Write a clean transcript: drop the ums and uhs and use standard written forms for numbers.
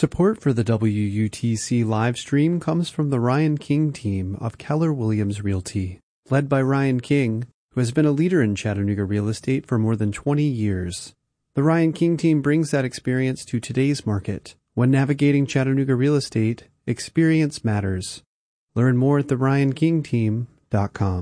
Support for the WUTC live stream comes from the Ryan King team of Keller Williams Realty, led by Ryan King, who has been a leader in Chattanooga real estate for more than 20 years. The Ryan King team brings that experience to today's market. When navigating Chattanooga real estate, experience matters. Learn more at theryankingteam.com.